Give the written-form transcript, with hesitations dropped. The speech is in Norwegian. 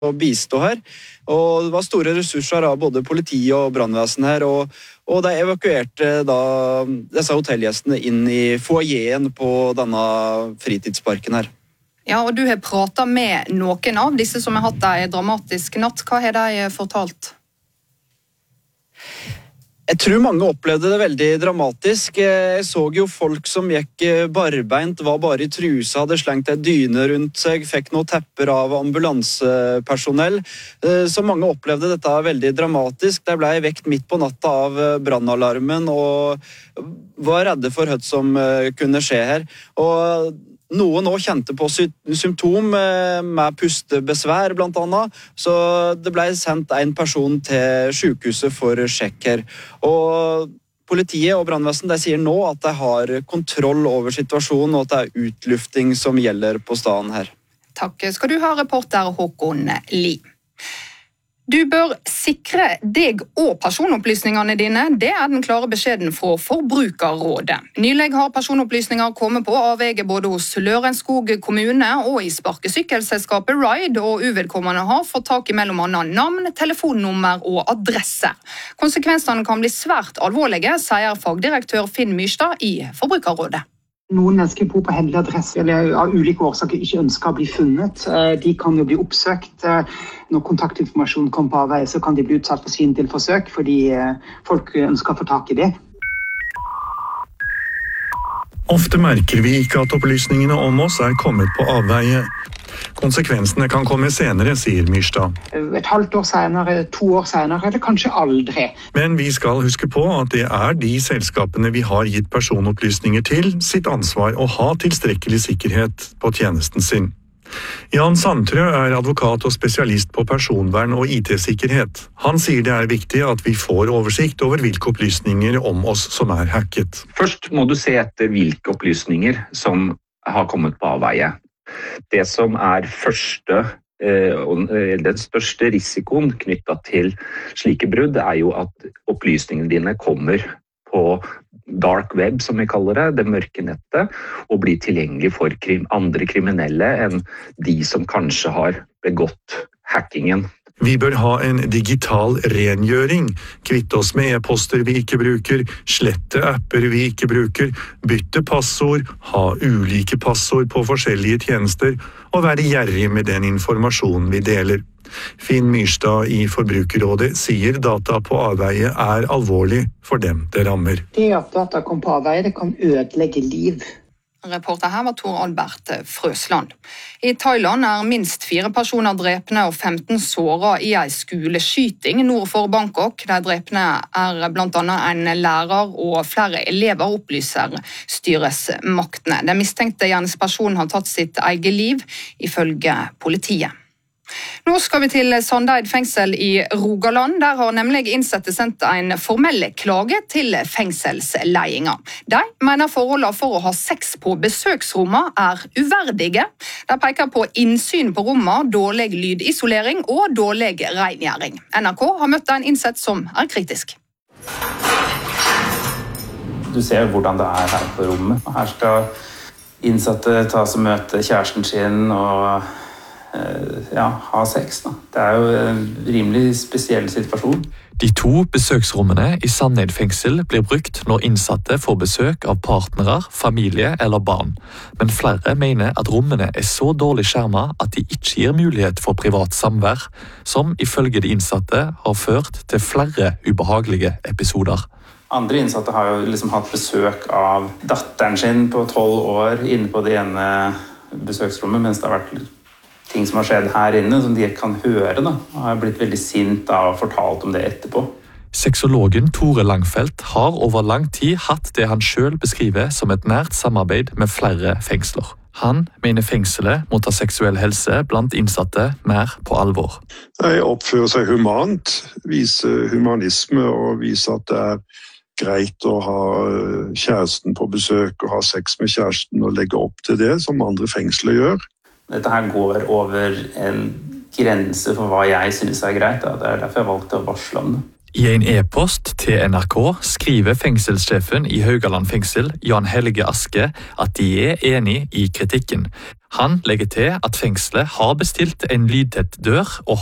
å bistå her. Og det var store ressurser av både politi og brannvesen her, og de evakuerte da disse hotellgjestene inn i foajeen på denne fritidsparken her. Ja, og du har pratet med noen av disse som har hatt en dramatisk natt. Hva har de fortalt? Jeg tror mange opplevde det veldig dramatisk. Jeg så jo folk som gikk barbeint, var bare i trusa, hadde slengt en dyne rundt seg, fikk noen tepper av ambulansepersonell. Så mange opplevde dette veldig dramatisk. De ble vekt midt på natta av brannalarmen og var redde for hva som kunne skje her. Og noen også kjente på symptom med pustebesvær blant annet, så det ble sendt en person til sykehuset for sjekk her. Og politiet og brannvesen sier nå at de har kontroll over situasjonen og at det er utlufting som gjelder på stedet her. Takk skal du ha, reporter Håkon Lie. Du bør sikre deg og personopplysningene dine, det er den klare beskjeden fra Forbrukerrådet. Nylig har personopplysninger kommet på avveie både hos Lørenskog kommune og i sparkesykkelselskapet Ride, og uvedkommende har fått tak i mellom annet navn, telefonnummer og adresse. Konsekvensene kan bli svært alvorlige, sier fagdirektør Finn Myrstad i Forbrukerrådet. Noen mennesker bor på hemmelig adresse eller av ulike årsaker ikke ønsker å bli funnet. De kan jo bli oppsøkt. Når kontaktinformasjon kommer på avveie, så kan de bli utsatt for svindelforsøk fordi folk ønsker å få tak i det. Ofte merker vi ikke at opplysningene om oss er kommet på avveie. Konsekvensene kan komme senere, sier Myrstad. Et halvt år senere, 2 år senere, eller kanskje aldri. Men vi skal huske på at det er de selskapene vi har gitt personopplysninger til, sitt ansvar å ha tilstrekkelig sikkerhet på tjenesten sin. Jan Sandtrø er advokat og spesialist på personvern og IT-sikkerhet. Han sier det er viktig at vi får oversikt over hvilke opplysninger om oss som er hacket. Først må du se etter hvilke opplysninger som har kommet på avveie. Det som er den største risikoen knyttet til slike brudd er jo at opplysningene dine kommer på dark web, som vi kaller det mørke nettet, og blir tilgjengelig for andre kriminelle enn de som kanskje har begått hackingen. Vi bør ha en digital rengjøring, kvitte oss med e-poster vi ikke bruker, slette apper vi ikke bruker, bytte passord, ha ulike passord på forskjellige tjenester, og være gjerrig med den informasjonen vi deler. Finn Myrstad i Forbrukerrådet sier data på avveie er alvorlig for dem det rammer. Det at data kommer på avveie, det kan ødelegge liv. Reporter her var Tor Albert Frøsland. I Thailand er minst 4 personer drepne og 15 såret i en skoleskyting nord for Bangkok. De drepne er blant annet en lærer og flere elever, opplyser styresmaktene. Den mistenkte gjerningspersonen har tatt sitt eget liv, ifølge politiet. Nå skal vi til Sandeid fengsel i Rogaland. Der har nemlig innsatte sendt en formell klage til fengselsleiinga. De mener forholdene for å ha sex på besøksrommet er uverdige. De peker på innsyn på rommet, dårlig lydisolering og dårlig rengjøring. NRK har møtt en innsatt som er kritisk. Du ser hvordan det er her på rommet. Her skal innsatte ta og møte kjæresten sin og ha sex. Det er jo en rimelig spesiell situasjon. De 2 besøksrommene i Sandeid fengsel blir brukt når innsatte får besøk av partnere, familie eller barn. Men flere mener at rommene er så dårlig skjermet at de ikke gir mulighet for privat samvær, som ifølge de innsatte har ført til flere ubehagelige episoder. Andre innsatte har jo hatt besøk av datteren sin på 12 år inne på det ene besøksrommet, mens det har vært ting som har skjedd her inne, som de kan høre. Og har blitt veldig sint og fortalt om det etterpå. Sexologen Tore Langfeldt har over lang tid hatt det han selv beskriver som et nært samarbeid med flere fengsler. Han mener fengselet må ta seksuell helse blant innsatte mer på alvor. De oppfører seg humant, viser humanisme og viser at det er greit å ha kjæresten på besøk og ha sex med kjæresten og legge opp til det, som andre fengsler gjør. Dette her går over en grense for hva jeg synes er greit. Det er derfor jeg valgte å varsle om det. I en e-post til NRK skriver fengselssjefen i Haugaland fengsel, Jan Helge Aske, at de er enig i kritikken. Han legger til at fengselet har bestilt en lydtett dør og